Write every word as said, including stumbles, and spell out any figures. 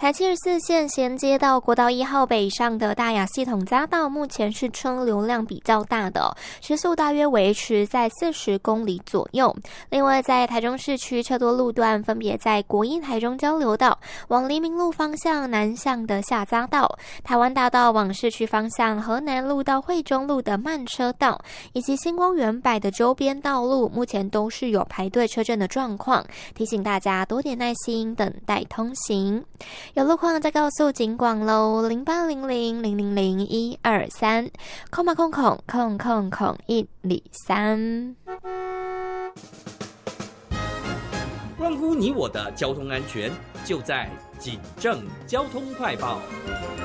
台七十四线衔接到国道一号北上的大雅系统匝道，目前是车流量比较大的、哦，时速大约维持在四十公里左右。另外，在台中市区车多路段，分别在国一台中交流道往黎明路方向南向的下匝道、台湾大道往市区方向河南路到惠中路的慢车道，以及星光园柏的周边道路，目前都是有排队车阵的状况，提醒大家多点耐心等待通行。有路况再告诉警广喽，零八零零零零零一二三，空嘛空空空空空一二三。 关乎你我的交通安全，就在警政交通快报。